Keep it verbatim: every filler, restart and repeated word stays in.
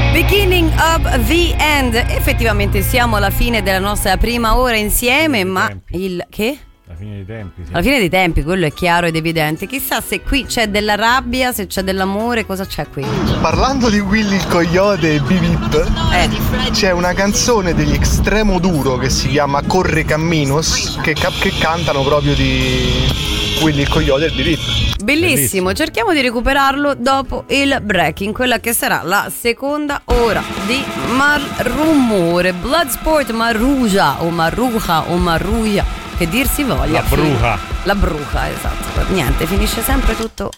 Beginning of the end. Effettivamente siamo alla fine della nostra prima ora insieme, ma tempi. il che? La fine dei tempi, sì. Alla fine dei tempi, quello è chiaro ed evidente. Chissà se qui c'è della rabbia, se c'è dell'amore, cosa c'è qui? Parlando di Willy il Coyote e Bip, Eh, c'è una canzone degli Extremo Duro che si chiama Corre Caminos che, ca- che cantano proprio di Willy il Coyote e Bip. bellissimo. Bellissimo. Cerchiamo di recuperarlo dopo il break, in quella che sarà la seconda ora di Malrumore. Bloodsport Marrugia o Marruja o Marruia, che dir si voglia. La bruja. La bruja, esatto. Niente, finisce sempre tutto